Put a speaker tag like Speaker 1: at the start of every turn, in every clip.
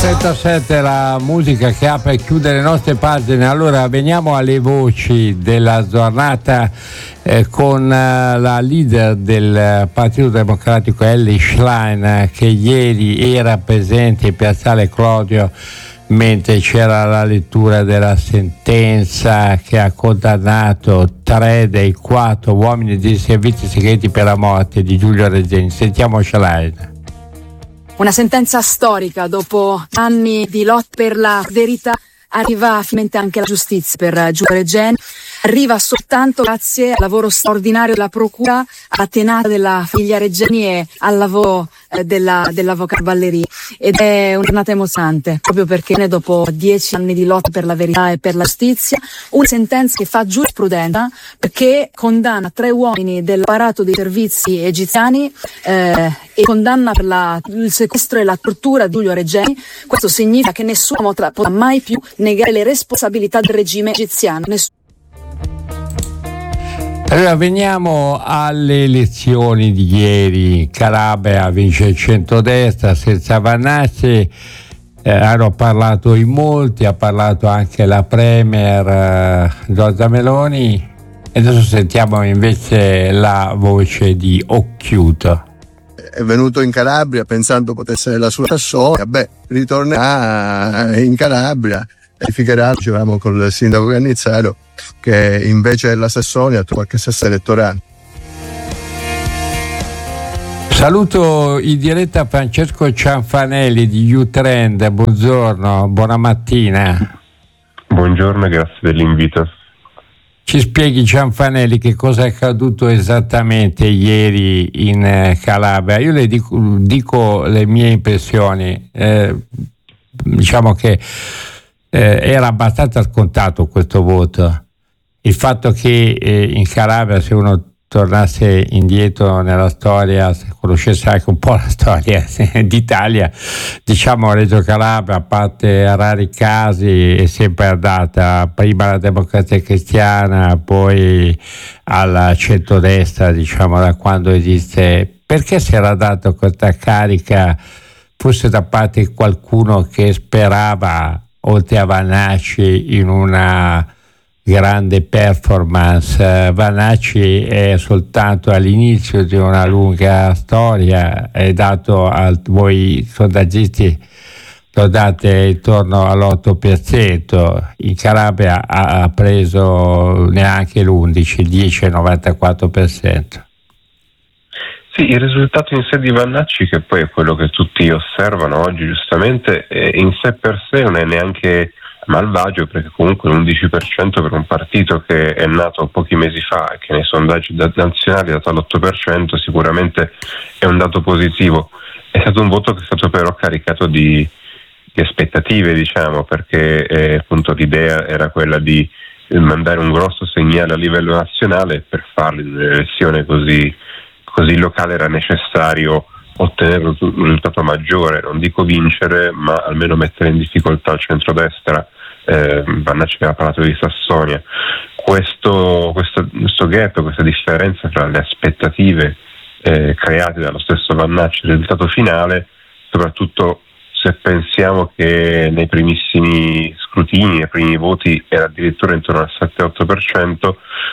Speaker 1: 37 la musica che apre e chiude le nostre pagine. Allora veniamo alle voci della giornata con la leader del Partito Democratico Elly Schlein, che ieri era presente in piazzale Clodio mentre c'era la lettura della sentenza che ha condannato 3 dei 4 uomini dei servizi segreti per la morte di Giulio Regeni. Sentiamo Schlein.
Speaker 2: Una sentenza storica, dopo anni di lotta per la verità, arriva finalmente anche la giustizia per Giulio Regeni. Arriva soltanto grazie al lavoro straordinario della Procura, alla tenacia della famiglia Regeni e al lavoro dell'avvocato Ballerini. Ed è una giornata emozionante, proprio perché dopo 10 anni di lotta per la verità e per la giustizia, una sentenza che fa giurisprudenza, perché condanna 3 uomini dell'apparato dei servizi egiziani e condanna per il sequestro e la tortura di Giulio Regeni. Questo significa che nessuno potrà mai più negare le responsabilità del regime egiziano.
Speaker 1: Allora veniamo alle elezioni di ieri. Calabria vince il centrodestra senza Vannacci. Hanno parlato in molti, ha parlato anche la premier Giorgia Meloni, e adesso sentiamo invece la voce di Occhiuto.
Speaker 3: È venuto in Calabria pensando potesse essere la sua Sassonia, ritornerà in Calabria, verificherà, dicevamo col sindaco Cannizzaro, che invece della Sassonia ha qualche sesso elettorale.
Speaker 1: Saluto in diretta Francesco Cianfanelli di U-Trend. Buongiorno, buona mattina.
Speaker 4: Buongiorno e grazie dell'invito.
Speaker 1: Ci spieghi, Cianfanelli, che cosa è accaduto esattamente ieri in Calabria? Io le dico le mie impressioni. Diciamo che era abbastanza scontato questo voto. Il fatto che in Calabria, se uno tornasse indietro nella storia, se conoscesse anche un po' la storia d'Italia, diciamo Reggio Calabria, a parte rari casi, è sempre andata prima alla Democrazia Cristiana, poi alla centrodestra, diciamo, da quando esiste. Perché si era dato questa carica, forse da parte di qualcuno che sperava, oltre a Vannacci, in una grande performance? Vannacci è soltanto all'inizio di una lunga storia, è dato voi sondaggisti lo date intorno all'8%, in Calabria ha preso neanche l'11%, il 10,94%.
Speaker 4: Sì, il risultato in sé di Vannacci, che poi è quello che tutti osservano oggi giustamente, in sé per sé non è neanche malvagio, perché comunque l'11% per un partito che è nato pochi mesi fa e che nei sondaggi nazionali è dato all'8% sicuramente è un dato positivo. È stato un voto che è stato però caricato di aspettative, diciamo, perché appunto l'idea era quella di mandare un grosso segnale a livello nazionale. Per farlo in un'elezione così locale era necessario ottenere un risultato maggiore, non dico vincere, ma almeno mettere in difficoltà il centrodestra. Vannacci aveva parlato di Sassonia. Questo gap, questa differenza tra le aspettative create dallo stesso Vannacci e il risultato finale, soprattutto se pensiamo che nei primissimi scrutini, nei primi voti era addirittura intorno al 7-8%,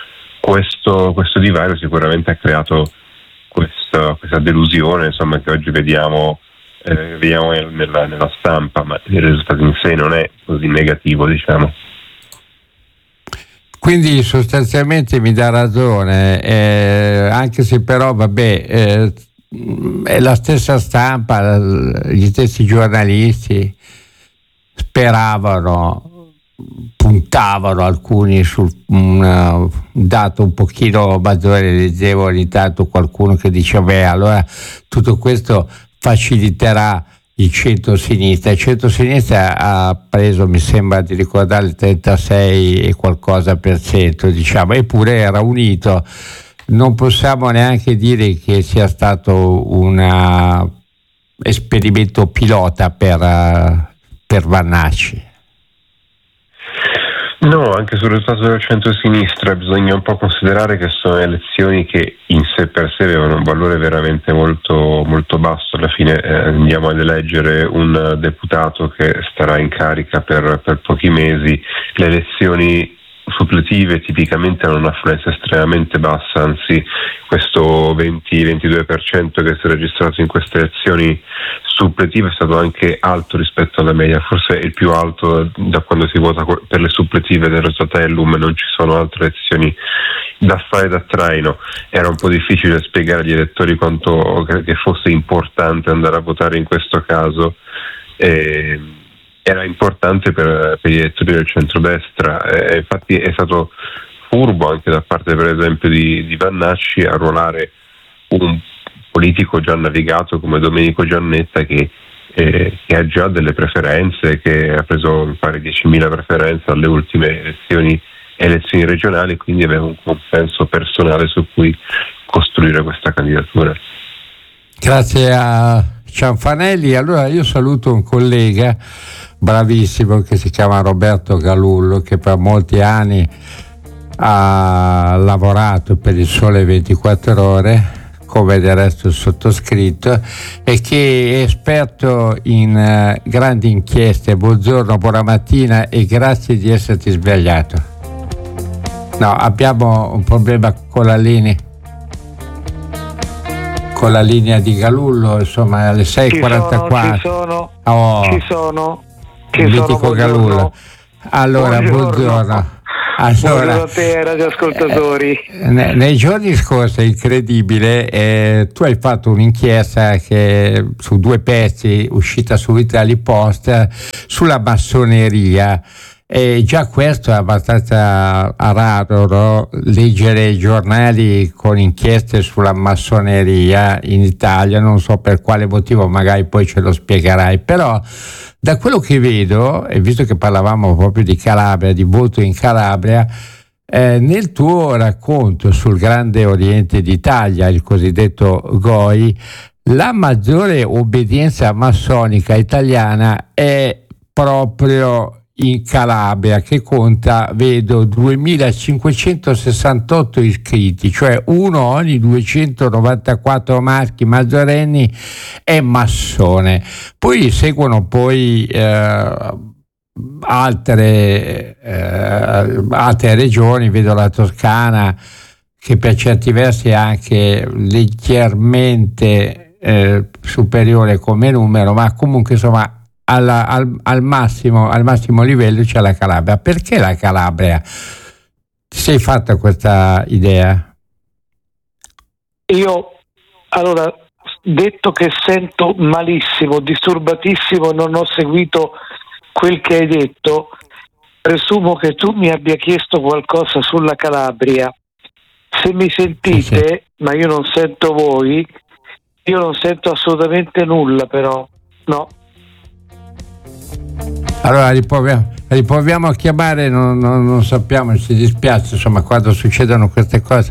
Speaker 4: questo divario sicuramente ha creato questa delusione, insomma, che oggi vediamo nella stampa, ma il risultato in sé non è così negativo, diciamo.
Speaker 1: Quindi sostanzialmente mi dà ragione, anche se però è la stessa stampa, gli stessi giornalisti puntavano alcuni su un dato un pochino maggiore. Leggevo ogni tanto qualcuno che diceva allora tutto questo faciliterà il centro-sinistra. Il centro-sinistra ha preso, mi sembra di ricordare, il 36 e qualcosa per cento, diciamo, eppure era unito. Non possiamo neanche dire che sia stato un esperimento pilota per Vannacci.
Speaker 4: No, anche sul risultato del centro-sinistra bisogna un po' considerare che sono elezioni che in sé per sé avevano un valore veramente molto, molto basso. Alla fine andiamo ad eleggere un deputato che starà in carica per pochi mesi. Le elezioni suppletive tipicamente hanno un'affluenza estremamente bassa, anzi questo 20-22% che si è registrato in queste elezioni suppletive è stato anche alto rispetto alla media, forse è il più alto da quando si vota per le suppletive del Rosatellum. Non ci sono altre elezioni da fare da traino. Era un po' difficile spiegare agli elettori quanto che fosse importante andare a votare in questo caso. Era importante per gli elettori del centrodestra, infatti è stato furbo anche da parte per esempio di Vannacci arruolare un politico già navigato come Domenico Giannetta che ha già delle preferenze, che ha preso mi pare 10.000 preferenze alle ultime elezioni regionali, quindi aveva un consenso personale su cui costruire questa candidatura.
Speaker 1: Grazie a Cianfanelli. Allora io saluto un collega bravissimo che si chiama Roberto Galullo, che per molti anni ha lavorato per il Sole 24 Ore, come del resto il sottoscritto, e che è esperto in grandi inchieste. Buongiorno, buona mattina e grazie di esserti svegliato. No, abbiamo un problema con la linea. Con la linea di Galullo, insomma, alle 6:44.
Speaker 5: Ci sono.
Speaker 1: Il mitico Galullo. Allora, buongiorno.
Speaker 5: Allora, buongiorno a te, radioascoltatori.
Speaker 1: Nei giorni scorsi, è incredibile, tu hai fatto un'inchiesta che su 2 pezzi, uscita su Italy Post, sulla massoneria. E già questo è abbastanza raro, no? Leggere i giornali con inchieste sulla massoneria in Italia, non so per quale motivo, magari poi ce lo spiegherai, però da quello che vedo, e visto che parlavamo proprio di Calabria, di voto in Calabria, nel tuo racconto sul Grande Oriente d'Italia, il cosiddetto GOI, la maggiore obbedienza massonica italiana è proprio in Calabria, che conta, vedo, 2568 iscritti, cioè uno ogni 294 maschi maggiorenni è massone. Poi seguono altre regioni, vedo la Toscana che per certi versi è anche leggermente superiore come numero, ma comunque insomma al massimo livello c'è la Calabria. Perché la Calabria? Ti sei fatta questa idea?
Speaker 5: Io, allora, detto che sento malissimo, disturbatissimo, non ho seguito quel che hai detto, presumo che tu mi abbia chiesto qualcosa sulla Calabria. Se mi sentite, sì. Ma io non sento voi, io non sento assolutamente nulla, però, no.
Speaker 1: Allora riproviamo a chiamare, non sappiamo, ci dispiace, insomma, quando succedono queste cose.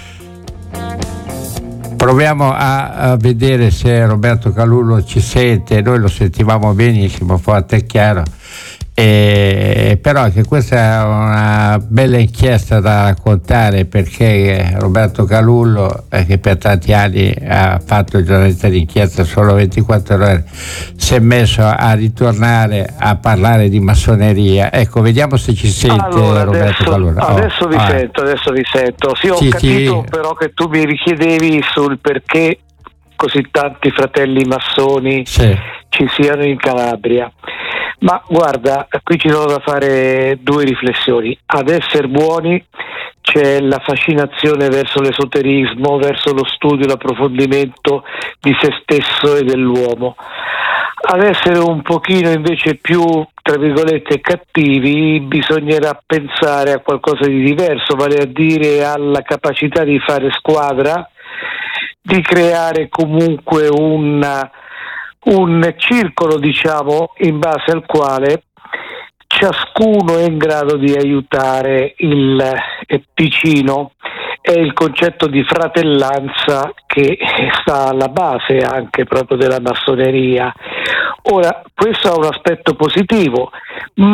Speaker 1: Proviamo a vedere se Roberto Galullo ci sente. Noi lo sentivamo benissimo, forte e chiaro. Però anche questa è una bella inchiesta da raccontare, perché Roberto Galullo, che per tanti anni ha fatto il giornalista d'inchiesta Solo 24 Ore, si è messo a ritornare a parlare di massoneria. Ecco, vediamo se ci sente. Allora, Roberto Galullo.
Speaker 5: Adesso vi sento. Sì, ho capito però che tu mi richiedevi sul perché così tanti fratelli massoni ci siano in Calabria. Ma guarda, qui ci sono da fare 2 riflessioni. Ad essere buoni c'è la fascinazione verso l'esoterismo, verso lo studio e l'approfondimento di se stesso e dell'uomo. Ad essere un pochino invece più, tra virgolette, cattivi, bisognerà pensare a qualcosa di diverso, vale a dire alla capacità di fare squadra, di creare comunque un circolo, diciamo, in base al quale ciascuno è in grado di aiutare il vicino. È il concetto di fratellanza che sta alla base anche proprio della massoneria. Ora, questo ha un aspetto positivo, ma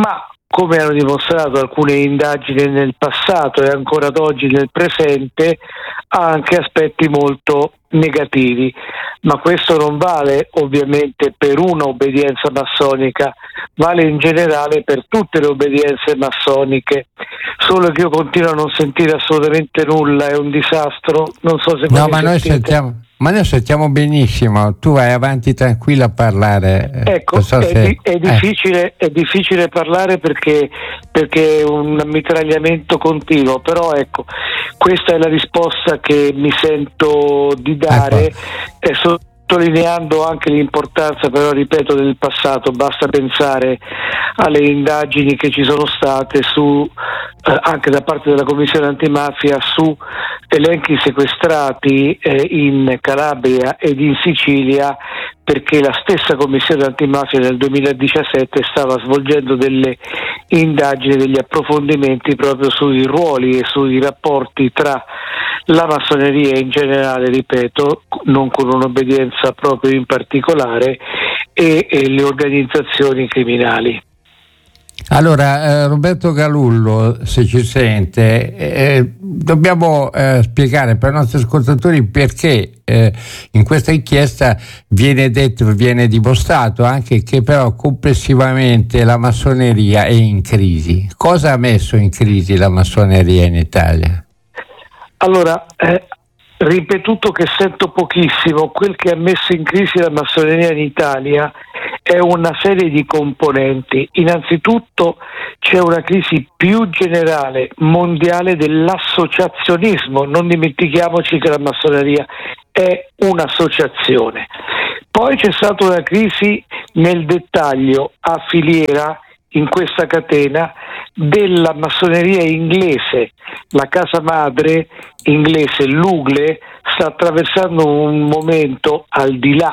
Speaker 5: come hanno dimostrato alcune indagini nel passato e ancora ad oggi nel presente, ha anche aspetti molto negativi, ma questo non vale ovviamente per una obbedienza massonica, vale in generale per tutte le obbedienze massoniche, solo che io continuo a non sentire assolutamente nulla, è un disastro, non so se
Speaker 1: no, ma noi sentiamo benissimo, tu vai avanti tranquilla a parlare.
Speaker 5: Ecco, è difficile parlare perché è un mitragliamento continuo, però ecco, questa è la risposta che mi sento di dare, sottolineando anche l'importanza, però ripeto, del passato. Basta pensare alle indagini che ci sono state anche da parte della Commissione Antimafia su elenchi sequestrati in Calabria ed in Sicilia, perché la stessa Commissione Antimafia nel 2017 stava svolgendo delle indagini, degli approfondimenti proprio sui ruoli e sui rapporti tra la massoneria in generale, ripeto, non con un'obbedienza proprio in particolare, e le organizzazioni criminali.
Speaker 1: Allora, Roberto Galullo, se ci sente, dobbiamo spiegare per i nostri ascoltatori perché in questa inchiesta viene dimostrato anche che però complessivamente la massoneria è in crisi. Cosa ha messo in crisi la massoneria in Italia?
Speaker 5: Allora, ripetuto che sento pochissimo, quel che ha messo in crisi la massoneria in Italia è una serie di componenti. Innanzitutto c'è una crisi più generale, mondiale, dell'associazionismo. Non dimentichiamoci che la massoneria è un'associazione. Poi c'è stata una crisi nel dettaglio, a filiera, in questa catena, della massoneria inglese. La casa madre inglese, l'UGLE, sta attraversando un momento, al di là